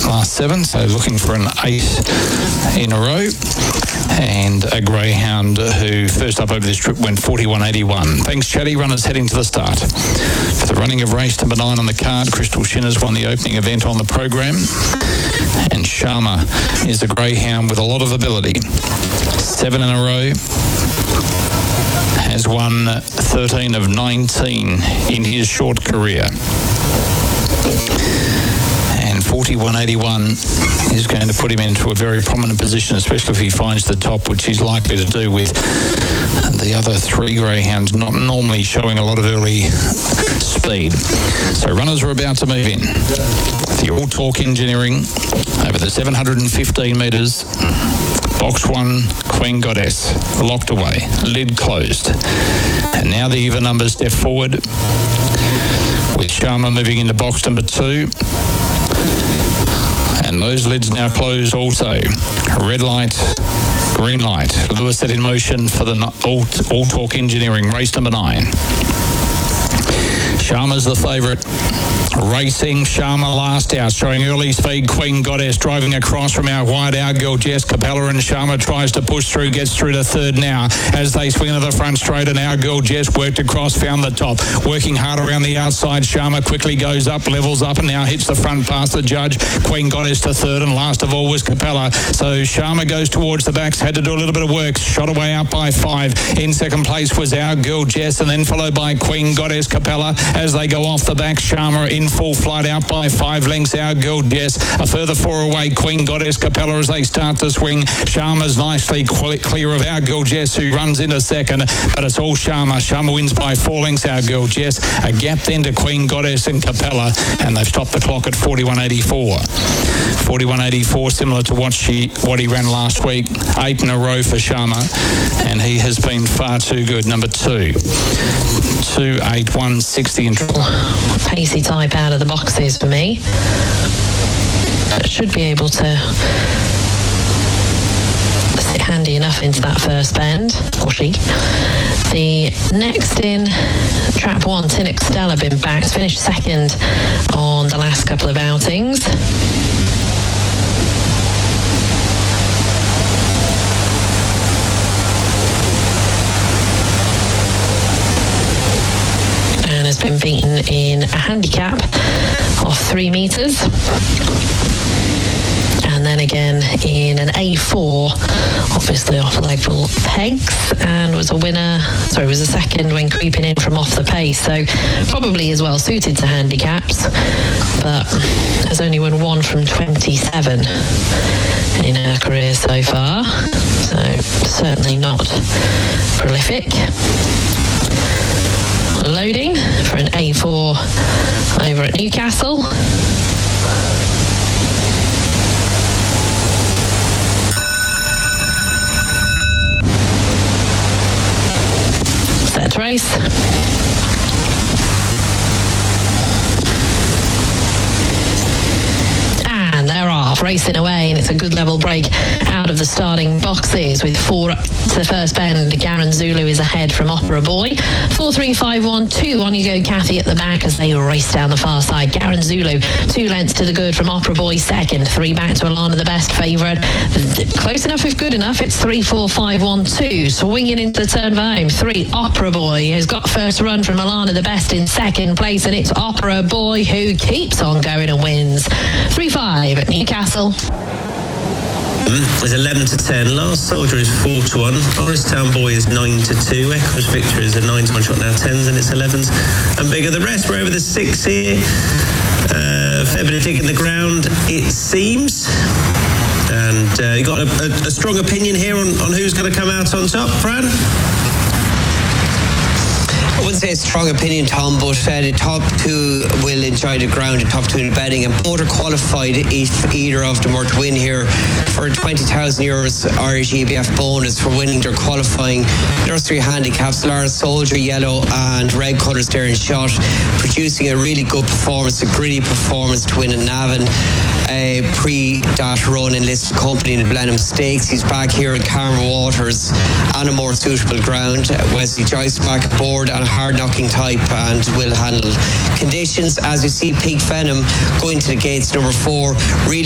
last 7, so looking for an 8 in a row. And a greyhound who first up over this trip went 41.81. Thanks, Chatty. Runners heading to the start. For the running of race number 9 on the card, Crystal Shinners won the opening event on the program. And Sharma is a greyhound with a lot of ability. 7 in a row. Has won 13 of 19 in his short career. And 41.81 is going to put him into a very prominent position, especially if he finds the top, which he's likely to do with the other 3 greyhounds not normally showing a lot of early speed. So runners are about to move in. The All Talk Engineering over the 715 metres. Box 1, Queen Goddess, locked away, lid closed. And now the even numbers step forward, with Sharma moving into box number 2. And those lids now close also. Red light, green light. Lewis set in motion for the All Talk Engineering, race number 9. Sharma's the favourite. Racing, Sharma last out, showing early speed. Queen Goddess driving across from our wide out girl Jess Capella, and Sharma tries to push through, gets through to third now as they swing into the front straight, and our girl Jess worked across, found the top, working hard around the outside. Sharma quickly goes up, levels up, and now hits the front past the judge. Queen Goddess to third, and last of all was Capella. So Sharma goes towards the backs, had to do a little bit of work, shot away out by 5. In second place was our girl Jess, and then followed by Queen Goddess Capella as they go off the back. Sharma in full flight out by 5 lengths. Our girl Jess a further 4 away. Queen Goddess Capella as they start to swing. Sharma's nicely clear of our girl Jess, who runs into second, but it's all Sharma. Sharma wins by 4 lengths. Our girl Jess a gap then to Queen Goddess and Capella, and they've stopped the clock at 41.84. 41.84, similar to what he ran last week. 8 in a row for Sharma, and he has been far too good. Number 2, 2.81.60 in trouble. Pacey type out of the boxes for me. Should be able to sit handy enough into that first bend, or she. The next in, Trap 1, Tinnock Stella, been backed, finished second on the last couple of outings. Has been beaten in a handicap of 3 metres, and then again in an A4, obviously off legal pegs, and was a second when creeping in from off the pace, so probably as well suited to handicaps, but has only won 1 from 27 in her career so far, so certainly not prolific. Loading for an A4 over at Newcastle. Set race. And they're off, racing away, and it's a good level break out of the starting boxes with 4 up to the first bend. Garen Zulu is ahead from Opera Boy. 4-3-5-1-2. On you go, Kathy, at the back as they race down the far side. Garen Zulu 2 lengths to the good from Opera Boy second. 3 back to Alana, the best favourite. Close enough if good enough. It's 3-4-5-1-2. Swinging into the turn for home. 3, Opera Boy has got first run from Alana, the best in second place, and it's Opera Boy who keeps on going and wins. 3-5 at Newcastle. Is 11-10. Last Soldier is 4-1. Forest-Town Boy is 9-2. Equus Victor is a 9-1 shot now. 10s and it's 11s and bigger. The rest we're over the 6 here. Fair bit of dig in the ground, it seems. And you got a strong opinion here on who's going to come out on top, Fran? I wouldn't say it's a strong opinion, Tom, but the top 2 will enjoy the ground, the top 2 in betting, and both are qualified if either of them were to win here for €20,000 Irish EBF bonus for winning their qualifying nursery handicaps. Lara Soldier, yellow, and red colours there in shot, producing a really good performance, a gritty performance to win in Navan. Pre-that run in listed company in the Blenheim Stakes. He's back here in Carmen Waters on a more suitable ground. Wesley Joyce back aboard on a hard-knocking type and will handle conditions. As you see, Peak Venom going to the gates, number 4, really